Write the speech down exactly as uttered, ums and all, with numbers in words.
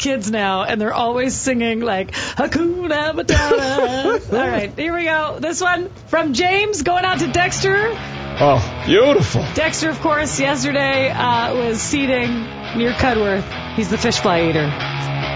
kids now, and they're always singing like Hakuna Matata. All right, here we go. This one from James going out to Dexter. Oh, beautiful. Dexter, of course, yesterday uh, was seating near Cudworth. He's the fish fly eater.